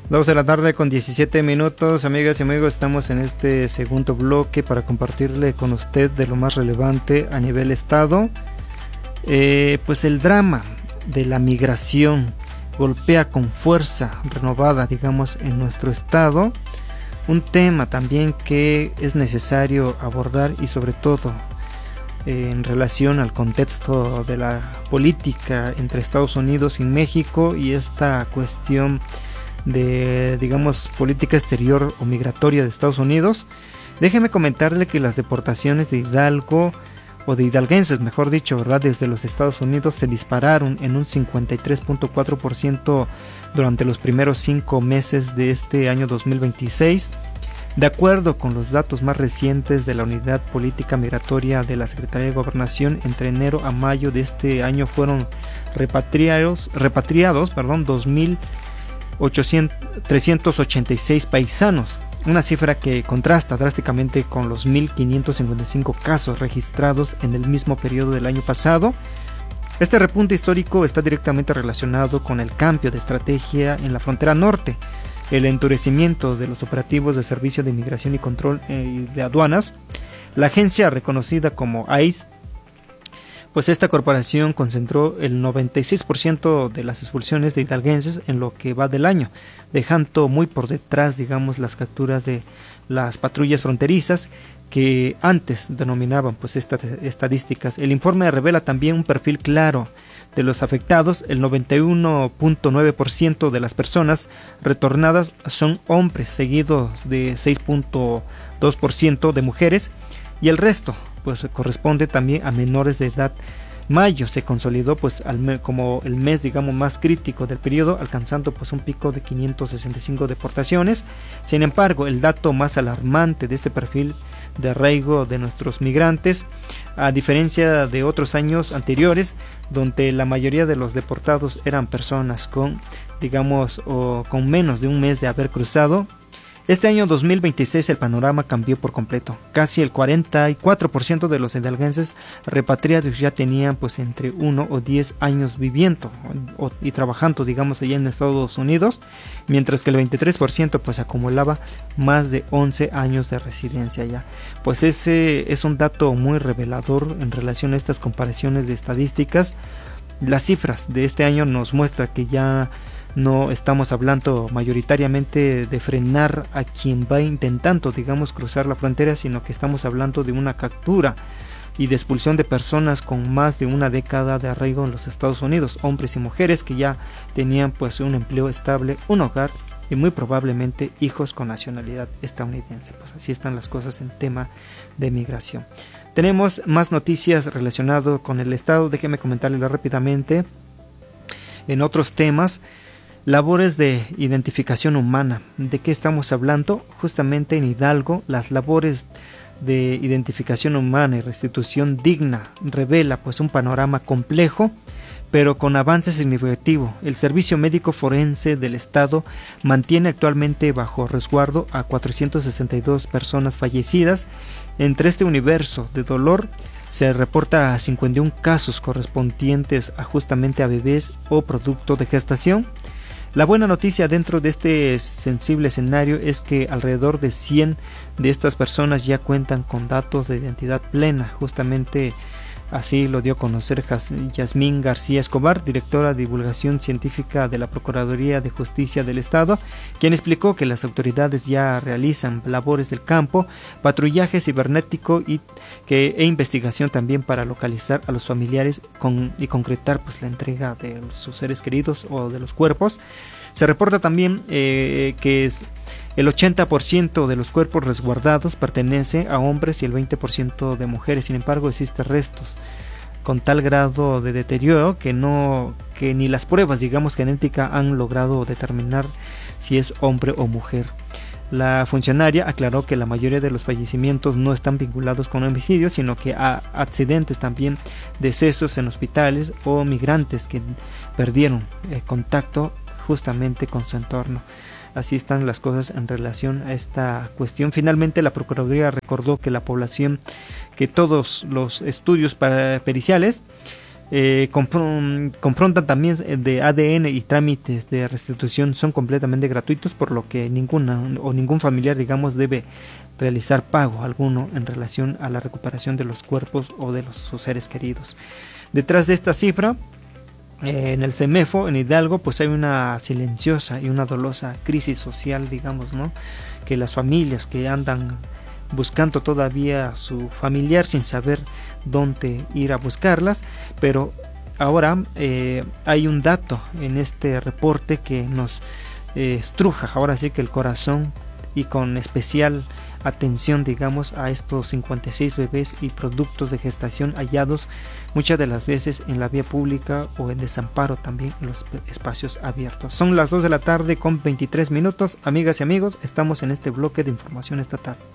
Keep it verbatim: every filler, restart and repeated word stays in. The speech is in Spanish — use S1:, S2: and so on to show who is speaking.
S1: Dos de la tarde con diecisiete minutos, amigas y amigos, estamos en este segundo bloque para compartirle con usted de lo más relevante a nivel estado. Eh, pues el drama de la migración golpea con fuerza renovada, digamos, en nuestro estado. Un tema también que es necesario abordar y sobre todo eh, en relación al contexto de la política entre Estados Unidos y México y esta cuestión de, digamos, política exterior o migratoria de Estados Unidos. Déjeme comentarle que las deportaciones de Hidalgo o de hidalguenses, mejor dicho, ¿verdad?, desde los Estados Unidos se dispararon en un cincuenta y tres punto cuatro por ciento durante los primeros cinco meses de este año dos mil veintiséis. De acuerdo con los datos más recientes de la Unidad Política Migratoria de la Secretaría de Gobernación, entre enero a mayo de este año fueron repatriados, repatriados perdón, dos mil trescientos ochenta y seis paisanos, una cifra que contrasta drásticamente con los mil quinientos cincuenta y cinco casos registrados en el mismo periodo del año pasado. Este repunte histórico está directamente relacionado con el cambio de estrategia en la frontera norte, el endurecimiento de los operativos de Servicio de Inmigración y Control eh, de Aduanas. La agencia reconocida como I C E, pues esta corporación concentró el noventa y seis por ciento de las expulsiones de hidalguenses en lo que va del año, dejando muy por detrás, digamos, las capturas de las patrullas fronterizas que antes denominaban pues estas estadísticas. El informe revela también un perfil claro de los afectados. El noventa y uno punto nueve por ciento de las personas retornadas son hombres, seguidos de seis punto dos por ciento de mujeres, y el resto pues corresponde también a menores de edad. Mayo se consolidó pues al me, como el mes, digamos, más crítico del periodo, alcanzando pues un pico de quinientas sesenta y cinco deportaciones. Sin embargo, el dato más alarmante de este perfil de arraigo de nuestros migrantes, a diferencia de otros años anteriores, donde la mayoría de los deportados eran personas con, digamos, o con menos de un mes de haber cruzado, este año dos mil veintiséis el panorama cambió por completo. Casi el cuarenta y cuatro por ciento de los hidalguenses repatriados ya tenían pues entre uno o diez años viviendo o, y trabajando, digamos, allá en Estados Unidos, mientras que el veintitrés por ciento pues acumulaba más de once años de residencia allá. Pues ese es un dato muy revelador en relación a estas comparaciones de estadísticas. Las cifras de este año nos muestran que ya no estamos hablando mayoritariamente de frenar a quien va intentando, digamos, cruzar la frontera, sino que estamos hablando de una captura y de expulsión de personas con más de una década de arraigo en los Estados Unidos, hombres y mujeres que ya tenían pues un empleo estable, un hogar y muy probablemente hijos con nacionalidad estadounidense. Pues así están las cosas en tema de migración. Tenemos más noticias relacionadas con el estado, déjeme comentarles rápidamente. En otros temas, labores de identificación humana. ¿De qué estamos hablando? Justamente en Hidalgo, las labores de identificación humana y restitución digna revela pues un panorama complejo, pero con avance significativo. El Servicio Médico Forense del Estado mantiene actualmente bajo resguardo a cuatrocientas sesenta y dos personas fallecidas. Entre este universo de dolor se reporta cincuenta y uno casos correspondientes a justamente a bebés o producto de gestación. La buena noticia dentro de este sensible escenario es que alrededor de cien de estas personas ya cuentan con datos de identidad plena. Justamente así lo dio a conocer Yasmín García Escobar, directora de divulgación científica de la Procuraduría de Justicia del Estado, quien explicó que las autoridades ya realizan labores del campo, patrullaje cibernético y, que, e investigación también para localizar a los familiares con, y concretar pues la entrega de sus seres queridos o de los cuerpos. Se reporta también eh, que es el ochenta por ciento de los cuerpos resguardados pertenece a hombres y el veinte por ciento de mujeres. Sin embargo, existen restos con tal grado de deterioro que no que ni las pruebas, digamos, genéticas han logrado determinar si es hombre o mujer. La funcionaria aclaró que la mayoría de los fallecimientos no están vinculados con homicidios, sino que a accidentes también, decesos en hospitales o migrantes que perdieron eh, contacto justamente con su entorno. Así están las cosas en relación a esta cuestión. Finalmente, la Procuraduría recordó que la población, que todos los estudios para periciales Eh, compr- confrontan también de A D N y trámites de restitución son completamente gratuitos, por lo que ninguna o ningún familiar, digamos, debe realizar pago alguno en relación a la recuperación de los cuerpos o de los, sus seres queridos. Detrás de esta cifra, eh, en el CEMEFO, en Hidalgo, pues hay una silenciosa y una dolosa crisis social, digamos, ¿no? Que las familias que andan buscando todavía a su familiar sin saber dónde ir a buscarlas, pero ahora eh, hay un dato en este reporte que nos eh, estruja ahora sí que el corazón, y con especial atención, digamos, a estos cincuenta y seis bebés y productos de gestación hallados muchas de las veces en la vía pública o en desamparo también en los espacios abiertos. Son las dos de la tarde con veintitrés minutos. Amigas y amigos, estamos en este bloque de información estatal.